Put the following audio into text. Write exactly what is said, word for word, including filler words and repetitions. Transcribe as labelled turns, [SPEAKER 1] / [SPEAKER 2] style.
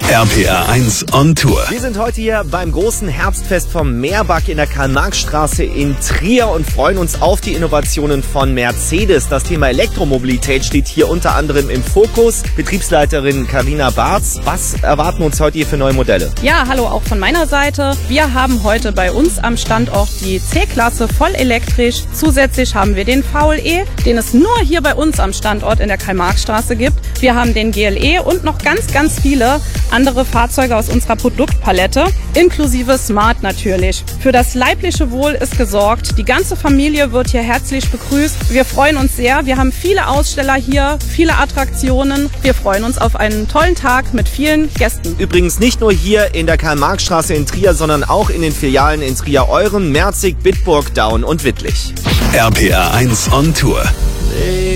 [SPEAKER 1] R P R eins on Tour.
[SPEAKER 2] Wir sind heute hier beim großen Herbstfest vom Meerbach in der Karl-Marx-Straße in Trier und freuen uns auf die Innovationen von Mercedes. Das Thema Elektromobilität steht hier unter anderem im Fokus. Betriebsleiterin Carina Barz, was erwarten uns heute hier für neue Modelle?
[SPEAKER 3] Ja, hallo auch von meiner Seite. Wir haben heute bei uns am Standort die C-Klasse voll elektrisch. Zusätzlich haben wir den V L E, den es nur hier bei uns am Standort in der Karl-Marx-Straße gibt. Wir haben den G L E und noch ganz, ganz viele andere Fahrzeuge aus unserer Produktpalette, inklusive Smart natürlich. Für das leibliche Wohl ist gesorgt. Die ganze Familie wird hier herzlich begrüßt. Wir freuen uns sehr. Wir haben viele Aussteller hier, viele Attraktionen. Wir freuen uns auf einen tollen Tag mit vielen Gästen.
[SPEAKER 2] Übrigens nicht nur hier in der Karl-Marx-Straße in Trier, sondern auch in den Filialen in Trier-Euren, Merzig, Bitburg, Daun und Wittlich.
[SPEAKER 1] R P R eins on Tour.